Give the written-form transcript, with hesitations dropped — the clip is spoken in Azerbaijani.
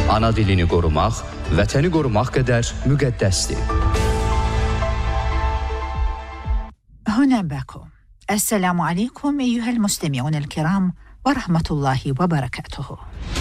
Ana dilini qorumaq, vətəni qorumaq qədər müqəddəsdir. هنا باكو. السلام عليكم أيها المستمعون الكرام ورحمة الله وبركاته.